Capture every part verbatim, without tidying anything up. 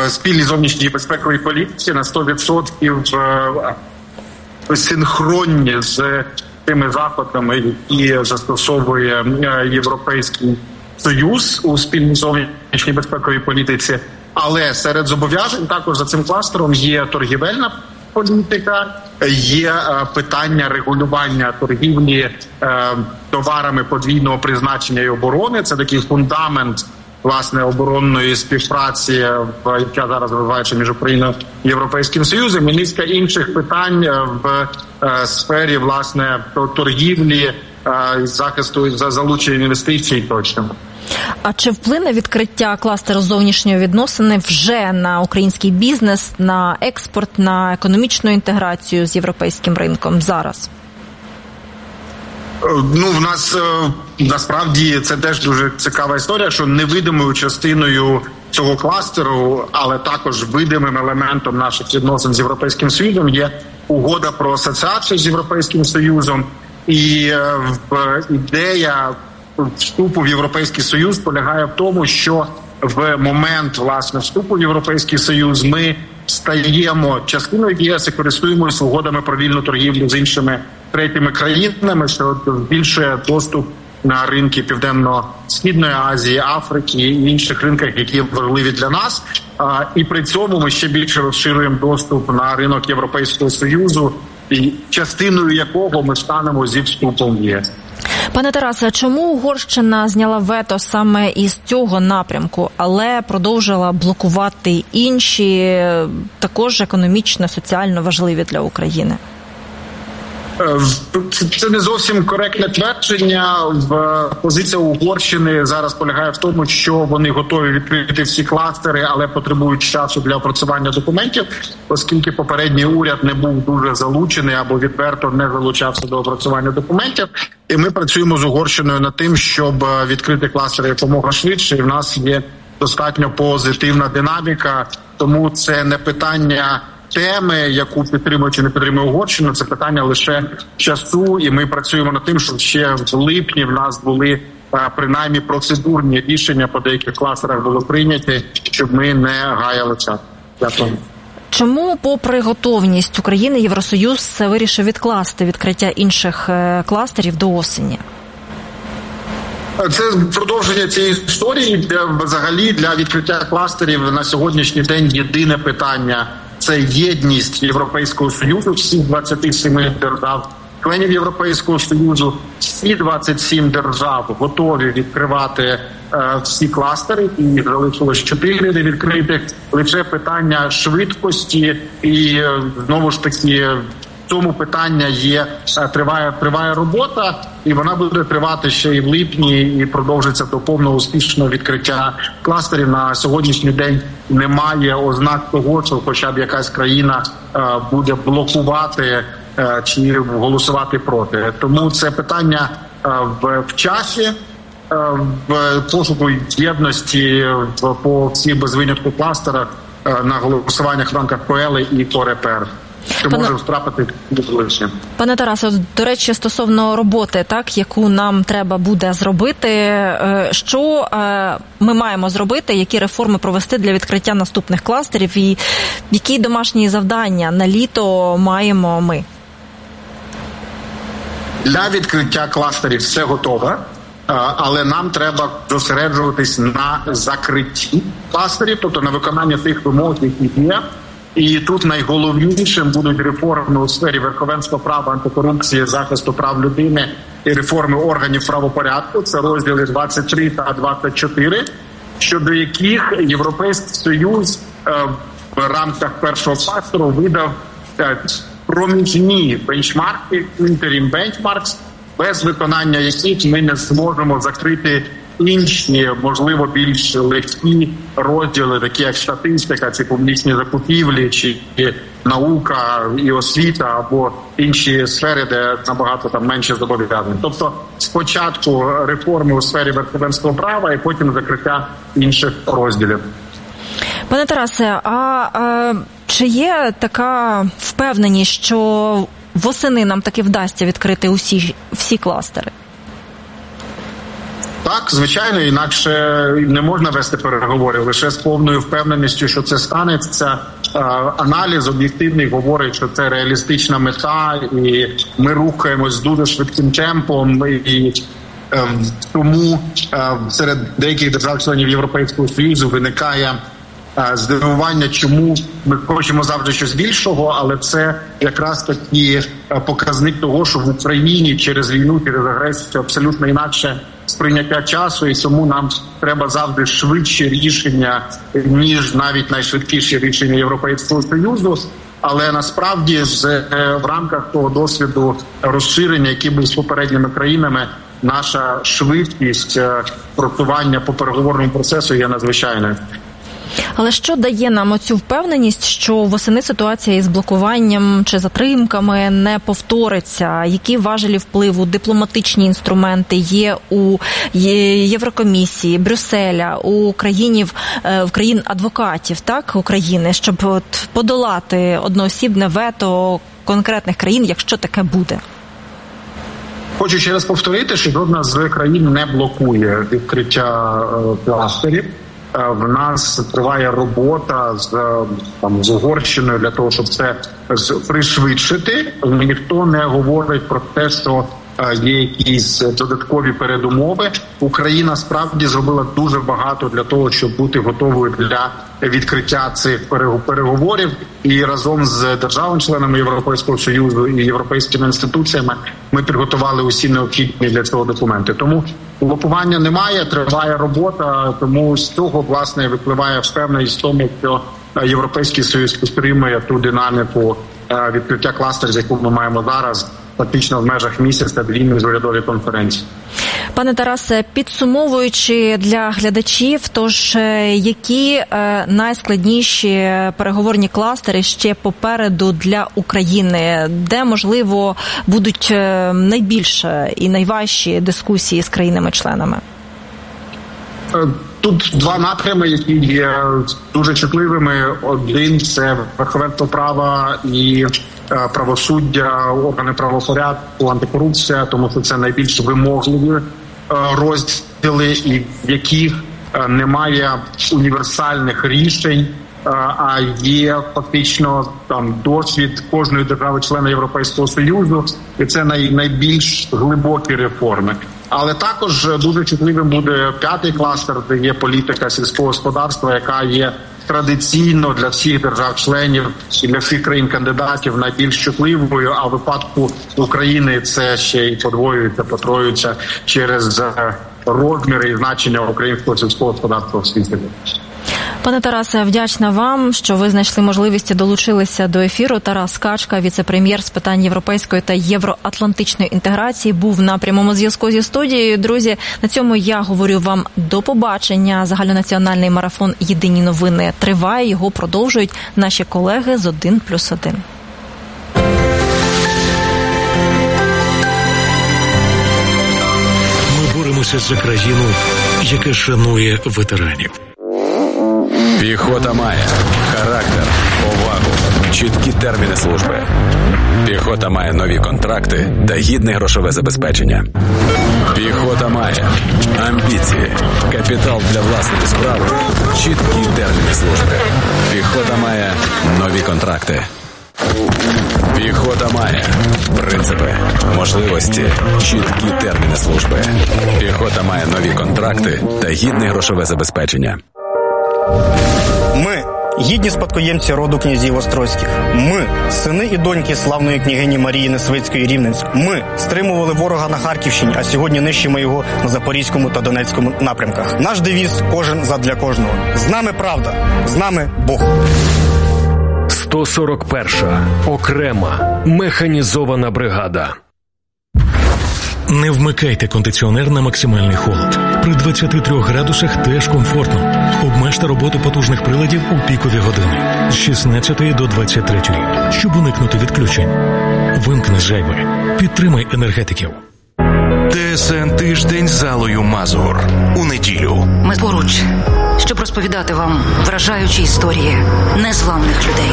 в спільній зовнішній безпековій політиці на сто відсотків синхронні з тими заходами, які застосовує Європейський Союз у спільній зовнішній безпековій політиці. Але серед зобов'язань також за цим кластером є торгівельна політика, є питання регулювання торгівлі товарами подвійного призначення і оборони. Це такий фундамент, власне, оборонної співпраці, яка зараз розвивається між Україною і Європейським Союзом, і низка інших питань в сфері, власне, торгівлі, захисту за залучення інвестицій точно. А чи вплине відкриття кластеру зовнішньої відносини вже на український бізнес, на експорт, на економічну інтеграцію з європейським ринком зараз? Ну, в нас насправді це теж дуже цікава історія, що невидимою частиною цього кластеру, але також видимим елементом наших відносин з Європейським Союзом є угода про асоціацію з Європейським Союзом. І ідея вступу в Європейський Союз полягає в тому, що в момент, власне, вступу в Європейський Союз ми стаємо частиною ЄС і користуємося угодами про вільну торгівлю з іншими третіми країнами, що збільшує доступ на ринки Південно-Східної Азії, Африки і інших ринках, які важливі для нас. І при цьому ми ще більше розширюємо доступ на ринок Європейського Союзу, і частиною якого ми станемо зі вступом в ЄС. Пане Тарасе, чому Угорщина зняла вето саме із цього напрямку, але продовжила блокувати інші, також економічно, соціально важливі для України? Це не зовсім коректне твердження. Позиція Угорщини зараз полягає в тому, що вони готові відкрити всі кластери, але потребують часу для опрацювання документів, оскільки попередній уряд не був дуже залучений або відверто не залучався до опрацювання документів. І ми працюємо з Угорщиною над тим, щоб відкрити кластери якомога швидше. І в нас є достатньо позитивна динаміка, тому це не питання теми, яку підтримує чи не підтримує Угорщина, це питання лише часу, і ми працюємо над тим, щоб ще в липні в нас були принаймні процедурні рішення по деяких кластерах були прийняті, щоб ми не гаяли час. Дякую. Чому, попри готовність України, Євросоюз вирішив відкласти відкриття інших кластерів до осені? Це продовження цієї історії. Для, взагалі для відкриття кластерів на сьогоднішній день єдине питання – це єдність Європейського Союзу, всіх двадцяти семи держав, членів Європейського Союзу. Всі двадцять сім держав готові відкривати е, всі кластери, і залишилось чотири невідкритих. Лише питання швидкості і, е, знову ж таки, в цьому питання є, триває, триває робота, і вона буде тривати ще і в липні, і продовжиться до повного успішного відкриття кластерів. На сьогоднішній день немає ознак того, що хоча б якась країна буде блокувати чи голосувати проти. Тому це питання в, в часі, в пошуку єдності по всіх без винятку кластерах на голосуваннях в рамках КОЕЛи і КОРЕПЕР. Що Пане... може втрапити ближче. Пане Тарасе, до речі, стосовно роботи, так, яку нам треба буде зробити, що ми маємо зробити, які реформи провести для відкриття наступних кластерів і які домашні завдання на літо маємо ми? Для відкриття кластерів все готове, але нам треба зосереджуватись на закритті кластерів, тобто на виконанні тих вимог, які є. І тут найголовнішим будуть реформи у сфері верховенства права, антикорупції, захисту прав людини і реформи органів правопорядку. Це розділи двадцять три та двадцять чотири, щодо яких Європейський Союз в рамках першого кластеру видав проміжні бенчмарки, interim benchmarks, без виконання яких ми не зможемо закрити інші, можливо, більш легкі розділи, такі як статистика, чи публічні закупівлі, чи наука і освіта, або інші сфери, де набагато там менше зобов'язань. Тобто спочатку реформи у сфері верховенства права і потім закриття інших розділів. Пане Тарасе, а, а чи є така впевненість, що восени нам таки вдасться відкрити усі, всі кластери? Так, звичайно, інакше не можна вести переговори. Лише з повною впевненістю, що це станеться. Аналіз об'єктивний говорить, що це реалістична мета, і ми рухаємось з дуже швидким темпом. І тому серед деяких держав-членів Європейського Союзу виникає здивування, чому ми хочемо завжди щось більшого, але це якраз такий показник того, що в Україні через війну, через агресію абсолютно інакше сприйняття часу, і тому нам треба завжди швидші рішення, ніж навіть найшвидкіші рішення Європейського Союзу. Але насправді в рамках того досвіду розширення, який був з попередніми країнами, наша швидкість просування по переговорному процесу є надзвичайною. Але що дає нам оцю впевненість, що восени ситуація із блокуванням чи затримками не повториться? Які важелі впливу, дипломатичні інструменти є у Єврокомісії, Брюсселя, у країнів, в країн адвокатів, так, України, щоб от подолати одноосібне вето конкретних країн, якщо таке буде? Хочу ще раз повторити, що жодна з країн не блокує відкриття кластерів. В нас триває робота з, там, з Угорщиною для того, щоб це пришвидшити. Ніхто не говорить про те, що є якісь додаткові передумови. Україна справді зробила дуже багато для того, щоб бути готовою для відкриття цих переговорів. І разом з державами-членами Європейського Союзу і європейськими інституціями ми підготували усі необхідні для цього документи. Тому блокування немає, триває робота, тому з цього, власне, випливає впевненість в тому, що Європейський Союз підтримує ту динаміку відкриття кластерів, яку ми маємо зараз, фактично в межах місяця дві міжурядові конференції. Пане Тарасе, підсумовуючи для глядачів, тож які найскладніші переговорні кластери ще попереду для України, де, можливо, будуть найбільше і найважчі дискусії з країнами-членами? Тут два напрями, які є дуже чутливими. Один – це верховенство права і правосуддя, органи правопорядку, антикорупція, тому що це найбільш вимогливі розділи, і в яких немає універсальних рішень, а є фактично там досвід кожної держави-члена Європейського Союзу, і це най, найбільш глибокі реформи. Але також дуже чутливим буде п'ятий кластер, де є політика сільського господарства, яка є традиційно для всіх держав-членів і для всіх країн-кандидатів найбільш чутливою, а в випадку України це ще й подвоюється, потроюється через розміри і значення українського сільського господарства в світі. Пане Тарасе, вдячна вам, що ви знайшли можливість і долучилися до ефіру. Тарас Качка, віце-прем'єр з питань європейської та євроатлантичної інтеграції, був на прямому зв'язку зі студією. Друзі, на цьому я говорю вам до побачення. Загальнонаціональний марафон «Єдині новини» триває, його продовжують наші колеги з один плюс один. Ми боремося за країну, яка шанує ветеранів. Піхота має характер, повагу, чіткі терміни служби. Піхота має нові контракти та гідне грошове забезпечення. Піхота має амбіції, капітал для власної справи, чіткі терміни служби. Піхота має нові контракти. Піхота має принципи, можливості, чіткі терміни служби. Піхота має нові контракти та гідне грошове забезпечення. Ми – гідні спадкоємці роду князів Острозьких. Ми – сини і доньки славної княгині Марії Несвицької Рівненської. Ми стримували ворога на Харківщині, а сьогодні нищимо його на Запорізькому та Донецькому напрямках. Наш девіз – кожен задля кожного. З нами правда, з нами Бог. сто сорок перша окрема механізована бригада. Не вмикайте кондиціонер на максимальний холод. При двадцяти трьох градусах теж комфортно. Обмежте роботу потужних приладів у пікові години з шістнадцятої до двадцять третьої, щоб уникнути відключень. Вимкни зайве. Підтримай енергетиків. ТСН «Тиждень» з Аллою Мазур. У неділю. Ми поруч, щоб розповідати вам вражаючі історії незламних людей.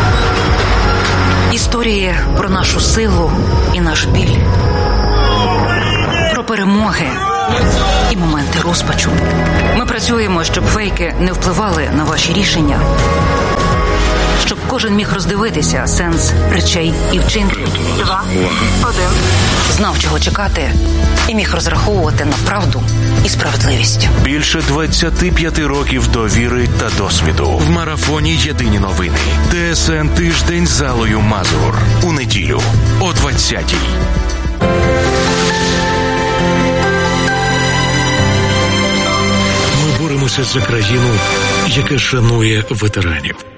Історії про нашу силу і наш біль. Про перемоги і моменти розпачу. Ми працюємо, щоб фейки не впливали на ваші рішення, щоб кожен міг роздивитися сенс речей і вчинків. Два, один. Знав, чого чекати, і міг розраховувати на правду і справедливість. Більше двадцять п'ять років довіри та досвіду. В марафоні «Єдині новини». ТСН «Тиждень» з Аллою Мазур. У неділю о двадцятій. Ми боремося за країну, яка шанує ветеранів.